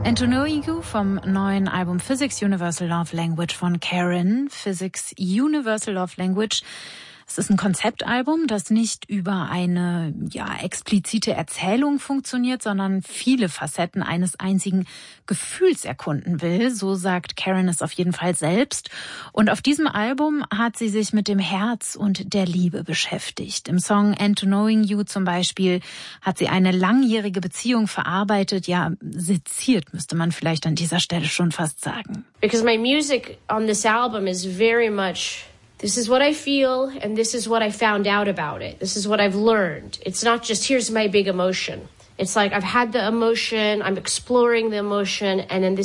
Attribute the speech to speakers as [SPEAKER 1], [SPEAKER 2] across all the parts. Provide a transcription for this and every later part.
[SPEAKER 1] And to Know You vom neuen Album Physics Universal Love Language von Karen. Physics Universal Love Language. Es ist ein Konzeptalbum, das nicht über eine explizite Erzählung funktioniert, sondern viele Facetten eines einzigen Gefühls erkunden will. So sagt Karen es auf jeden Fall selbst. Und auf diesem Album hat sie sich mit dem Herz und der Liebe beschäftigt. Im Song And to Knowing You zum Beispiel hat sie eine langjährige Beziehung verarbeitet, seziert, müsste man vielleicht an dieser Stelle schon fast sagen.
[SPEAKER 2] Because my music on this album is very much... This is what I feel, and this is what I found out about it. This is what I've learned. It's not just, here's my big emotion. It's like, I've had the emotion, I'm exploring the emotion, and then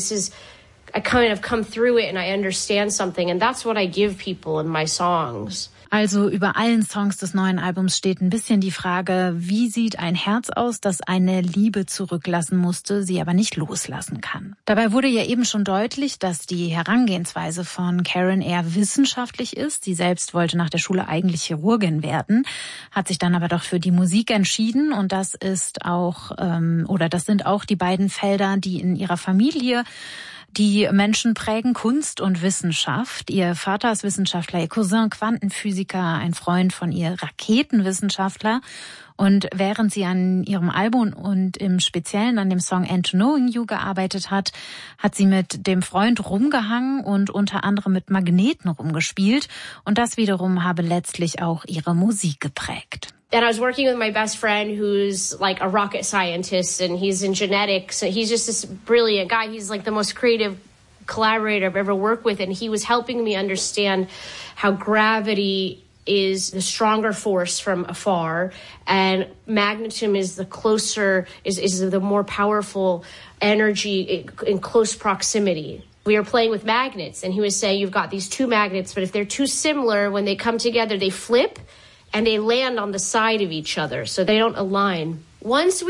[SPEAKER 2] I kind of come through it and I understand something. And that's what I give people in my songs.
[SPEAKER 1] Also über allen Songs des neuen Albums steht ein bisschen die Frage, wie sieht ein Herz aus, das eine Liebe zurücklassen musste, sie aber nicht loslassen kann. Dabei wurde ja eben schon deutlich, dass die Herangehensweise von Karen eher wissenschaftlich ist. Sie selbst wollte nach der Schule eigentlich Chirurgin werden, hat sich dann aber doch für die Musik entschieden. Und das ist auch, das sind auch die beiden Felder, die in ihrer Familie die Menschen prägen, Kunst und Wissenschaft. Ihr Vater ist Wissenschaftler, ihr Cousin Quantenphysiker, ein Freund von ihr Raketenwissenschaftler. Und während sie an ihrem Album und im Speziellen an dem Song And to Knowing You gearbeitet hat, hat sie mit dem Freund rumgehangen und unter anderem mit Magneten rumgespielt. Und das wiederum habe letztlich auch ihre Musik geprägt.
[SPEAKER 2] And I was working with my best friend who's like a rocket scientist and he's in genetics. He's just this brilliant guy. He's like the most creative collaborator I've ever worked with. And he was helping me understand how gravity is the stronger force from afar and magnetism is the closer, is the more powerful energy in close proximity. We were playing with magnets and he was saying you've got these two magnets, but if they're too similar, when they come together, they flip. And they land on the side of each other, so they don't align. Once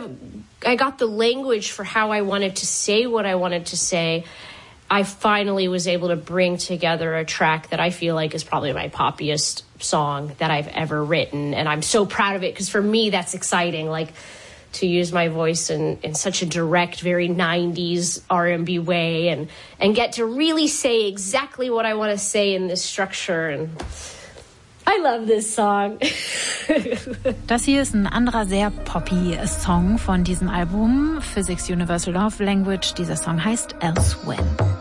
[SPEAKER 2] I got the language for how I wanted to say what I wanted to say, I finally was able to bring together a track that I feel like is probably my poppiest song that I've ever written. And I'm so proud of it, because for me, that's exciting, like to use my voice in such a direct, very 90s R&B way and get to really say exactly what I want to say in this structure. And I love this song.
[SPEAKER 1] Das hier ist ein anderer sehr poppy Song von diesem Album, Physics Universal Love Language. Dieser Song heißt Elsewhere.